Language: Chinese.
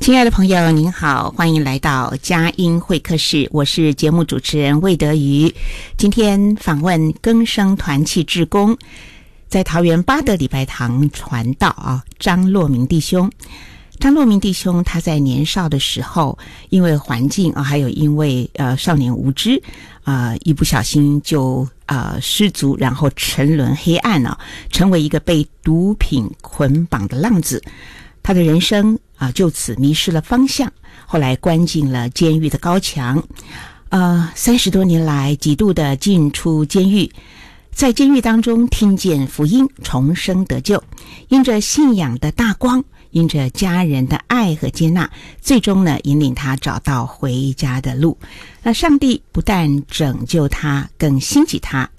亲爱的朋友您好，欢迎来到佳音会客室，我是节目主持人魏德瑜。今天访问更生团契志工，在桃园八德礼拜堂传道张洛明弟兄。张洛明弟兄他在年少的时候，因为环境还有因为少年无知一不小心就失足，然后沉沦黑暗成为一个被毒品捆绑的浪子。他的人生就此迷失了方向，后来关进了监狱的高墙，30多年来几度的进出监狱，在监狱当中听见福音，重生得救，因着信仰的大光，因着家人的爱和接纳，最终呢引领他找到回家的路。那上帝不但拯救他，更兴起他，